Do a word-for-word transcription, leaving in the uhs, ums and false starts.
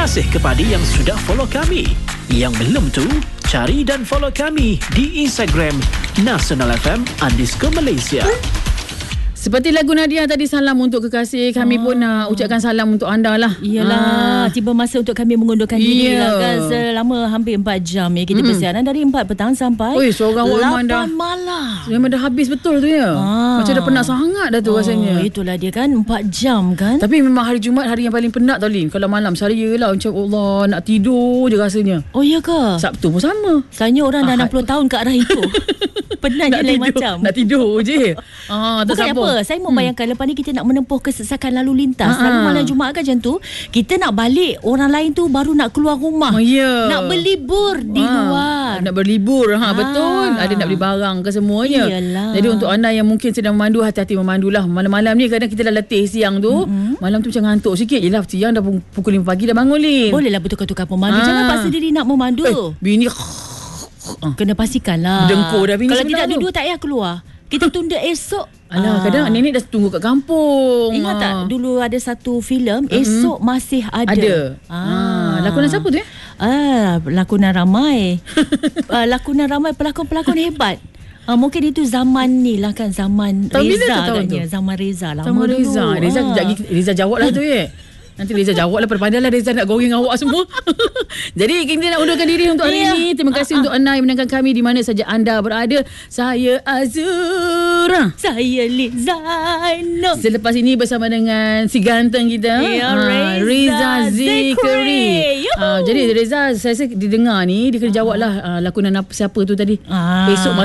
kasih kepada yang sudah follow kami. Yang belum tu, cari dan follow kami di Instagram Nasional F M underscore Malaysia. Seperti lagu Nadia tadi, salam untuk kekasih. Kami oh. pun nak uh, ucapkan salam untuk anda lah. Iyalah, ah. tiba masa untuk kami mengundurkan diri yeah. lah kan. Selama hampir empat jam ya kita mm. bersiaran dari empat petang sampai Oi, seorang lapan malam. Memang dah habis betul tu ya. Ah. Macam dah penat sangat dah tu oh, rasanya. Itulah dia kan, empat jam kan. Tapi memang hari Jumaat hari yang paling penat tau Lin. Kalau malam saya lah macam Allah nak tidur je rasanya. Oh ya ke? Sabtu pun sama. Sebenarnya orang dah enam puluh tahun ke arah itu. Penat je lain macam. Nak tidur je. Ah, bukan apa. Saya membayangkan hmm. lepas ni kita nak menempuh kesesakan lalu lintas. Lalu malam Jumaat kan macam tu, kita nak balik, orang lain tu baru nak keluar rumah. Oh, yeah. Nak berlibur di ha. luar. Nak berlibur. Ha, ha. Betul. Ada nak beli barang ke semuanya. Iyalah. Jadi untuk anda yang mungkin sedang memandu, hati-hati memandulah. Malam-malam ni kadang kita dah letih siang tu. Mm-hmm. Malam tu macam ngantuk sikit. Yelah, siang dah pukul lima pagi dah bangun Lin. Bolehlah bertukar-tukar pemandu. Ha. Jangan paksa diri nak memandu. Eh, bini kena pastikan lah. Dengkur dah bini. Kalau tidak dua-dua tak payah keluar. Kita tunda esok. Alah, kadang nenek dah tunggu kat kampung. Ingat tak dulu ada satu filem mm-hmm. Esok Masih Ada. Ada. Ah. Lakonan siapa tu ya? Ah, lakonan ramai. ah, lakonan ramai pelakon-pelakon hebat. Ah, mungkin itu zaman ni lah kan, zaman tahun Reza agaknya. Zaman Reza lah. Zaman Reza. Dulu. Reza, ah. Reza jawab lah tu ya. Nanti Reza jawab lah, pandai-pandai lah Reza nak goreng awak semua. Jadi kita nak undurkan diri untuk hari yeah. ini. Terima kasih uh, uh. untuk anda yang mendengarkan kami di mana saja anda berada. Saya Azura. Saya Lizaino. Selepas ini bersama dengan si ganteng kita yeah, uh, Reza Zikri. Uh, jadi Reza, saya rasa didengar ni dia kena jawab lah uh, lakonan apa, siapa tu tadi. uh. Esok